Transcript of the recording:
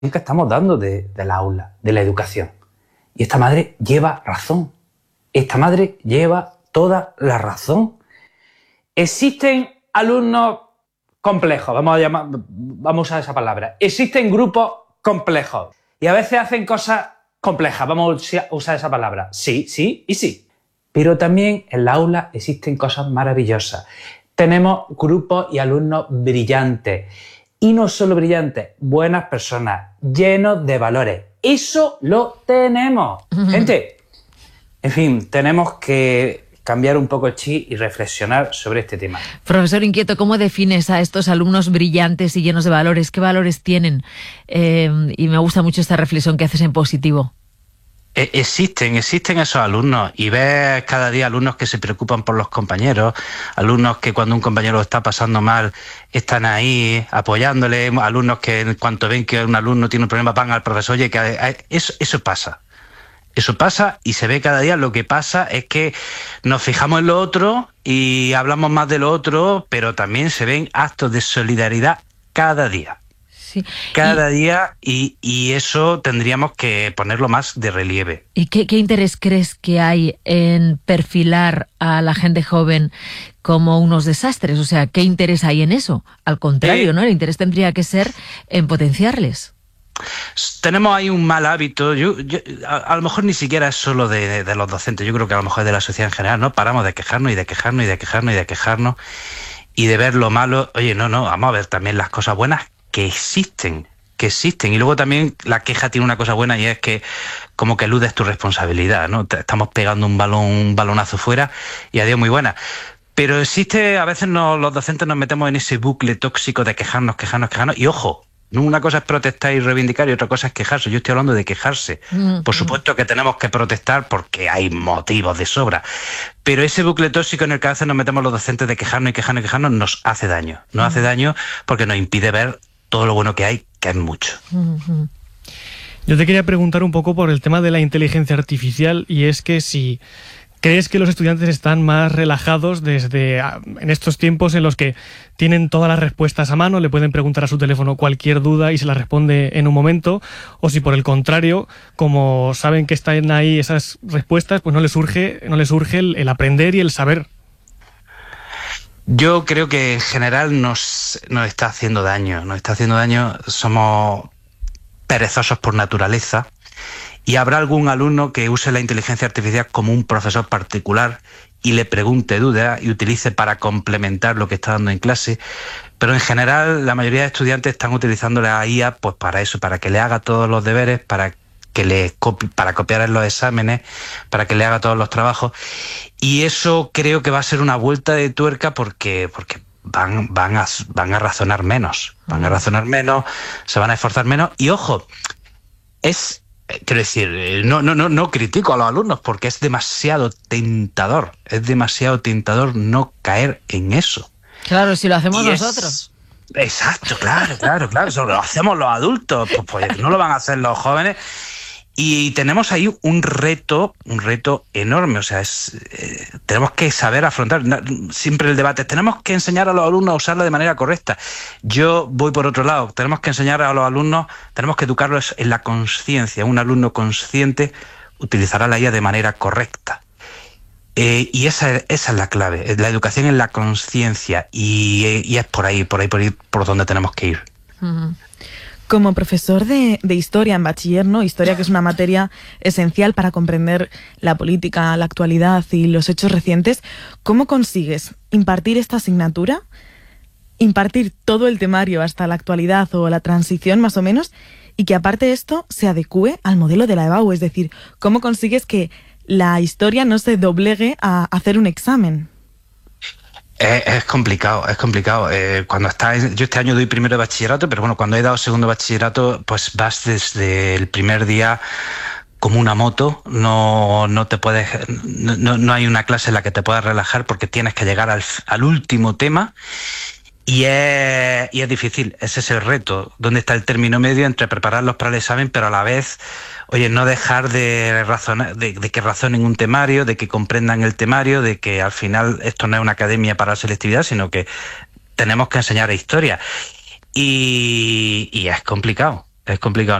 que estamos dando del aula, de la educación. Y esta madre lleva razón. Esta madre lleva toda la razón. Existen alumnos complejos, vamos a usar esa palabra. Existen grupos complejos y a veces hacen cosas complejas, vamos a usar esa palabra. Sí, sí y sí. Pero también en la aula existen cosas maravillosas. Tenemos grupos y alumnos brillantes. Y no solo brillantes, buenas personas, llenos de valores. Eso lo tenemos. Gente, en fin, tenemos que cambiar un poco el chip y reflexionar sobre este tema. Profesor Inquieto, ¿cómo defines a estos alumnos brillantes y llenos de valores? ¿Qué valores tienen? Y me gusta mucho esta reflexión que haces en positivo. Existen esos alumnos y ves cada día alumnos que se preocupan por los compañeros, alumnos que cuando un compañero lo está pasando mal están ahí apoyándole, alumnos que en cuanto ven que un alumno tiene un problema van al profesor. Oye, que eso pasa. Eso pasa y se ve cada día. Lo que pasa es que nos fijamos en lo otro y hablamos más de lo otro, pero también se ven actos de solidaridad cada día. Sí. Cada día y eso tendríamos que ponerlo más de relieve. ¿Y qué interés crees que hay en perfilar a la gente joven como unos desastres? O sea, ¿qué interés hay en eso? Al contrario, ¿no? El interés tendría que ser en potenciarles. Tenemos ahí un mal hábito, a lo mejor ni siquiera es solo de los docentes, yo creo que a lo mejor es de la sociedad en general, ¿no? Paramos de quejarnos y de quejarnos y de quejarnos y de quejarnos y de ver lo malo. Oye, no, vamos a ver también las cosas buenas que existen. Y luego también la queja tiene una cosa buena y es que como que eludes tu responsabilidad, ¿no? Estamos pegando un balonazo fuera y adiós, muy buena. Pero existe, a veces los docentes nos metemos en ese bucle tóxico de quejarnos y ojo, una cosa es protestar y reivindicar y otra cosa es quejarse. Yo estoy hablando de quejarse. Por supuesto que tenemos que protestar porque hay motivos de sobra. Pero ese bucle tóxico en el que a veces nos metemos los docentes de quejarnos nos hace daño. Nos hace daño porque nos impide ver todo lo bueno que hay, que es mucho. Yo te quería preguntar un poco por el tema de la inteligencia artificial, y es que si crees que los estudiantes están más relajados en estos tiempos en los que tienen todas las respuestas a mano, le pueden preguntar a su teléfono cualquier duda y se la responde en un momento, o si por el contrario, como saben que están ahí esas respuestas, pues no les surge el aprender y el saber. Yo creo que en general nos está haciendo daño. Somos perezosos por naturaleza. Y habrá algún alumno que use la inteligencia artificial como un profesor particular y le pregunte dudas y utilice para complementar lo que está dando en clase. Pero en general la mayoría de estudiantes están utilizando la IA pues para eso, para que le haga todos los deberes, para copiar en los exámenes, para que le haga todos los trabajos. Y eso creo que va a ser una vuelta de tuerca porque van a razonar menos. Se van a esforzar menos. Y ojo, quiero decir, no critico a los alumnos porque es demasiado tentador no caer en eso. Claro, si lo hacemos nosotros. Exacto, claro, eso lo hacemos los adultos, pues no lo van a hacer los jóvenes. Y tenemos ahí un reto enorme, o sea, tenemos que saber afrontar siempre el debate. Tenemos que enseñar a los alumnos a usarla de manera correcta. Yo voy por otro lado, tenemos que enseñar a los alumnos, tenemos que educarlos en la conciencia. Un alumno consciente utilizará la IA de manera correcta. Y esa es la clave, la educación en la conciencia, y es por ahí por donde tenemos que ir. Uh-huh. Como profesor de historia en bachiller, ¿no? Historia, que es una materia esencial para comprender la política, la actualidad y los hechos recientes, ¿cómo consigues impartir esta asignatura, impartir todo el temario hasta la actualidad o la transición más o menos, y que aparte de esto se adecúe al modelo de la EBAU? Es decir, ¿cómo consigues que la historia no se doblegue a hacer un examen? Es complicado. Yo este año doy primero de bachillerato, pero bueno, cuando he dado segundo de bachillerato, pues vas desde el primer día como una moto. No hay una clase en la que te puedas relajar porque tienes que llegar al último tema. Y es difícil, ese es el reto. ¿Dónde está el término medio entre prepararlos para el examen, pero a la vez, oye, no dejar de razonar, de que razonen un temario, de que comprendan el temario, de que al final esto no es una academia para la selectividad, sino que tenemos que enseñar historia. Y es complicado. Es complicado.